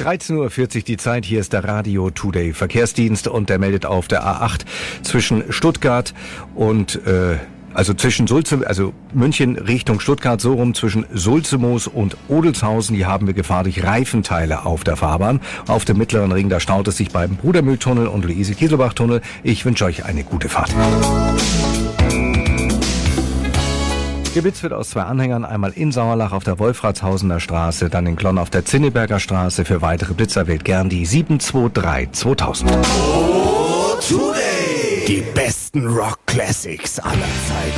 13:40 Uhr die Zeit. Hier ist der Radio Today Verkehrsdienst und der meldet auf der A8 zwischen Stuttgart und zwischen München Richtung Stuttgart, so rum zwischen Sulzemoos und Odelshausen. Hier haben wir gefahrlich Reifenteile auf der Fahrbahn. Auf dem Mittleren Ring, da staut es sich beim Brudermühltunnel und Luise-Kieselbach-Tunnel. Ich wünsche euch eine gute Fahrt. Geblitzt wird aus 2 Anhängern, einmal in Sauerlach auf der Wolfratshausener Straße, dann in Glonn auf der Zinneberger Straße. Für weitere Blitzer wählt gern die 723 2000. Oh, Today! Die besten Rock-Classics aller Zeiten.